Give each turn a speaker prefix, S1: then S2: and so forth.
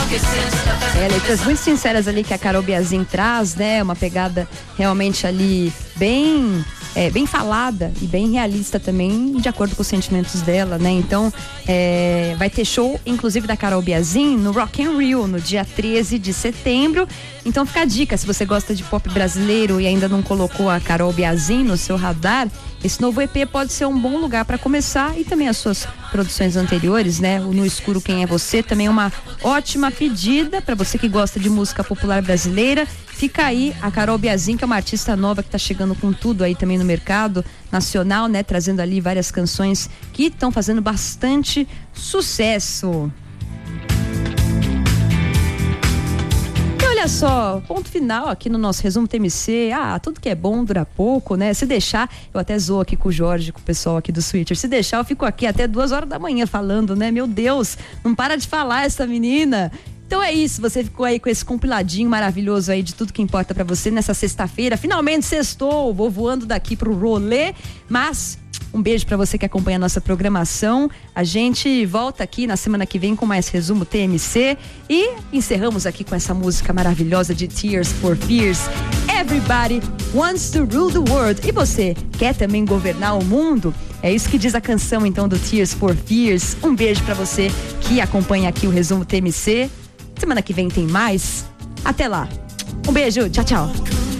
S1: Letras muito sinceras ali que a Carol Biazin traz, né? Uma pegada realmente ali bem falada e bem realista também, de acordo com os sentimentos dela, né? Então, vai ter show, inclusive, da Carol Biazin no Rock in Rio, no dia 13 de setembro. Então, fica a dica, se você gosta de pop brasileiro e ainda não colocou a Carol Biazin no seu radar, esse novo EP pode ser um bom lugar para começar, e também as suas produções anteriores, né? O No Escuro Quem É Você também é uma ótima pedida para você que gosta de música popular brasileira. Fica aí a Carol Biazin, que é uma artista nova que está chegando com tudo aí também no mercado nacional, né? Trazendo ali várias canções que estão fazendo bastante sucesso. Olha só, ponto final aqui no nosso resumo TMC. Tudo que é bom dura pouco, né? Se deixar, eu até zoo aqui com o Jorge, com o pessoal aqui do Switcher. Se deixar, eu fico aqui até 2 horas da manhã falando, né? Meu Deus, não para de falar essa menina. Então é isso, você ficou aí com esse compiladinho maravilhoso aí de tudo que importa pra você nessa sexta-feira. Finalmente sextou, vou voando daqui pro rolê, mas um beijo pra você que acompanha a nossa programação. A gente volta aqui na semana que vem com mais resumo TMC e encerramos aqui com essa música maravilhosa de Tears for Fears. Everybody wants to rule the world. E você, quer também governar o mundo? É isso que diz a canção então do Tears for Fears. Um beijo pra você que acompanha aqui o resumo TMC. Semana que vem tem mais. Até lá. Um beijo. Tchau, tchau.